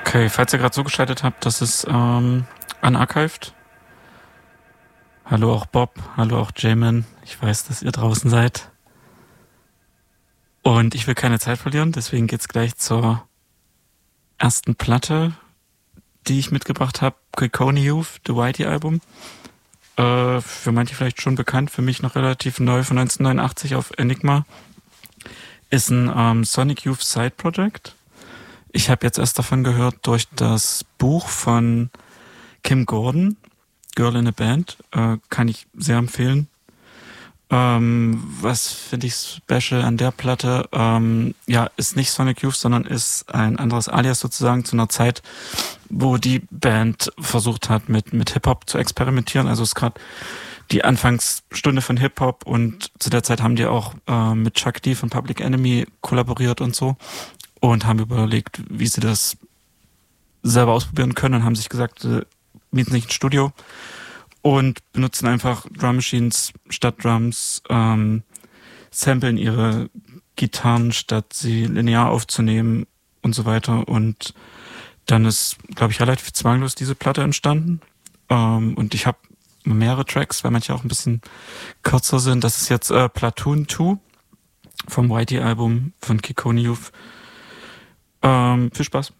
Okay, falls ihr gerade zugeschaltet habt, das ist Unarchived. Hallo auch Bob, hallo auch Jamin. Ich weiß, dass ihr draußen seid. Und ich will keine Zeit verlieren, deswegen geht's gleich zur ersten Platte, die ich mitgebracht habe. Kekoni Youth, The Whitey Album. Für manche vielleicht schon bekannt, für mich noch relativ neu, von 1989 auf Enigma. Ist ein Sonic Youth Side Project. Ich habe jetzt erst davon gehört durch das Buch von Kim Gordon, Girl in a Band. Kann ich sehr empfehlen. Was finde ich special an der Platte? Ist nicht Sonic Youth, sondern ist ein anderes Alias sozusagen zu einer Zeit, wo die Band versucht hat, mit Hip-Hop zu experimentieren. Also es ist gerade die Anfangsstunde von Hip-Hop und zu der Zeit haben die auch mit Chuck D von Public Enemy kollaboriert und so und haben überlegt, wie sie das selber ausprobieren können und haben sich gesagt, mieten sich ein Studio und benutzen einfach Drum Machines statt Drums, samplen ihre Gitarren, statt sie linear aufzunehmen und so weiter. Und dann ist, glaube ich, relativ zwanglos diese Platte entstanden. Und ich habe mehrere Tracks, weil manche auch ein bisschen kürzer sind. Das ist jetzt Platoon 2 vom Whitey Album von Kekoni Youth. Viel Spaß.